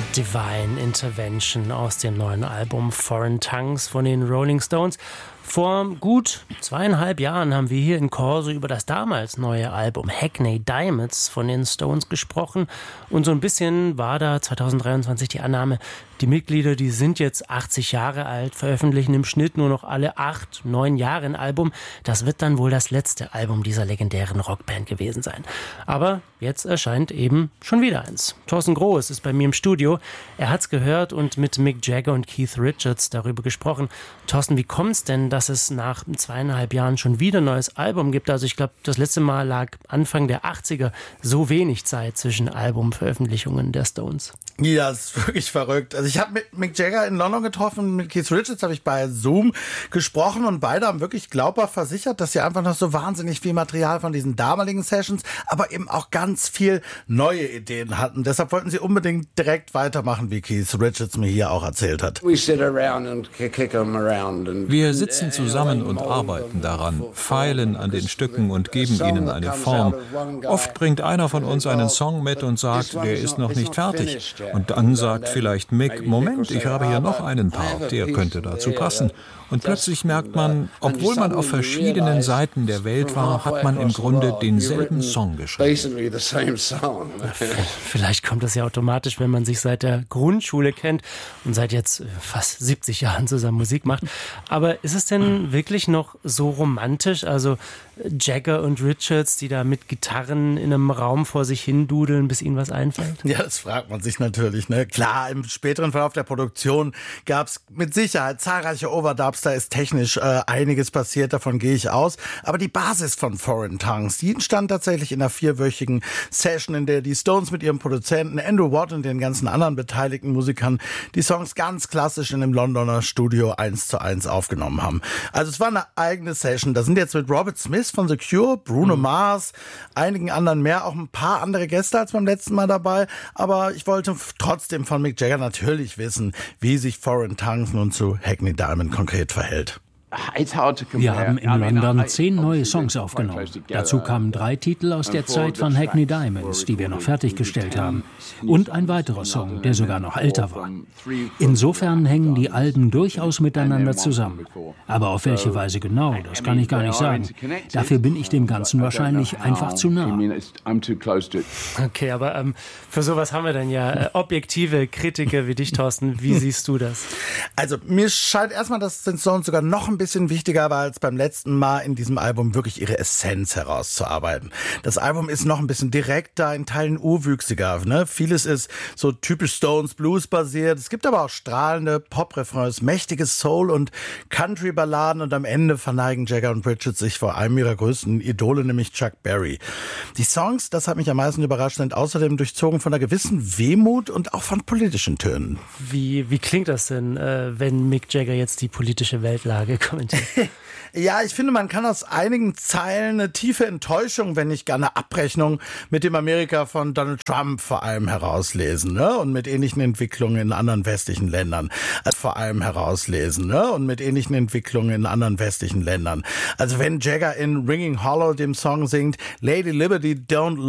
Divine Intervention aus dem neuen Album Foreign Tongues von den Rolling Stones. Vor gut 2,5 Jahren haben wir hier in Corso über das damals neue Album Hackney Diamonds von den Stones gesprochen. Und so ein bisschen war da 2023 die Annahme, die Mitglieder, die sind jetzt 80 Jahre alt, veröffentlichen im Schnitt nur noch alle 8, 9 Jahre ein Album. Das wird dann wohl das letzte Album dieser legendären Rockband gewesen sein. Aber jetzt erscheint eben schon wieder eins. Thorsten Groß ist bei mir im Studio. Er hat's gehört und mit Mick Jagger und Keith Richards darüber gesprochen. Thorsten, wie kommt's denn, dass es nach 2,5 Jahren schon wieder ein neues Album gibt? Also ich glaube, das letzte Mal lag Anfang der 80er so wenig Zeit zwischen Albumveröffentlichungen der Stones. Ja, das ist wirklich verrückt. Also ich habe mit Mick Jagger in London getroffen, mit Keith Richards habe ich bei Zoom gesprochen und beide haben wirklich glaubhaft versichert, dass sie einfach noch so wahnsinnig viel Material von diesen damaligen Sessions, aber eben auch ganz viel neue Ideen hatten. Deshalb wollten sie unbedingt direkt weitermachen, wie Keith Richards mir hier auch erzählt hat. Wir sitzen zusammen und arbeiten daran, feilen an den Stücken und geben ihnen eine Form. Oft bringt einer von uns einen Song mit und sagt, der ist noch nicht fertig. Und dann sagt vielleicht Mick, Moment, ich habe hier noch einen Part, der könnte dazu passen. Und plötzlich merkt man, obwohl man auf verschiedenen Seiten der Welt war, hat man im Grunde denselben Song geschrieben. Vielleicht kommt das ja automatisch, wenn man sich seit der Grundschule kennt und seit jetzt fast 70 Jahren zusammen Musik macht. Aber ist es denn wirklich noch so romantisch? Also Jagger und Richards, die da mit Gitarren in einem Raum vor sich hin dudeln, bis ihnen was einfällt? Ja, das fragt man sich natürlich. Ne? Klar, im späteren Verlauf der Produktion gab es mit Sicherheit zahlreiche Overdubs. Da ist technisch einiges passiert, davon gehe ich aus. Aber die Basis von Foreign Tongues, die entstand tatsächlich in einer 4-wöchigen Session, in der die Stones mit ihrem Produzenten Andrew Watt und den ganzen anderen beteiligten Musikern die Songs ganz klassisch in dem Londoner Studio 1:1 aufgenommen haben. Also es war eine eigene Session. Da sind jetzt mit Robert Smith von The Cure, Bruno Mars, einigen anderen mehr, auch ein paar andere Gäste als beim letzten Mal dabei. Aber ich wollte trotzdem von Mick Jagger natürlich wissen, wie sich Foreign Tongues nun zu Hackney Diamond konkret verhält. Wir haben in London 10 neue Songs aufgenommen. Dazu kamen 3 Titel aus der Zeit von Hackney Diamonds, die wir noch fertiggestellt haben. Und ein weiterer Song, der sogar noch älter war. Insofern hängen die Alben durchaus miteinander zusammen. Aber auf welche Weise genau, das kann ich gar nicht sagen. Dafür bin ich dem Ganzen wahrscheinlich einfach zu nah. Okay, aber für sowas haben wir dann ja objektive Kritiker wie dich, Thorsten. Wie siehst du das? Also mir scheint erstmal, dass den Songs sogar noch ein bisschen wichtiger war als beim letzten Mal, in diesem Album wirklich ihre Essenz herauszuarbeiten. Das Album ist noch ein bisschen direkter, in Teilen urwüchsiger. Ne? Vieles ist so typisch Stones Blues basiert. Es gibt aber auch strahlende Pop-Refrains, mächtige Soul- und Country-Balladen und am Ende verneigen Jagger und Richards sich vor einem ihrer größten Idole, nämlich Chuck Berry. Die Songs, das hat mich am meisten überrascht, sind außerdem durchzogen von einer gewissen Wehmut und auch von politischen Tönen. Wie klingt das denn, wenn Mick Jagger jetzt die politische Weltlage kommentiert? Ja, ich finde, man kann aus einigen Zeilen eine tiefe Enttäuschung, wenn nicht gar eine Abrechnung mit dem Amerika von Donald Trump vor allem herauslesen, ne? Und mit ähnlichen Entwicklungen in anderen westlichen Ländern. Also wenn Jagger in Ringing Hollow dem Song singt, Lady Liberty don't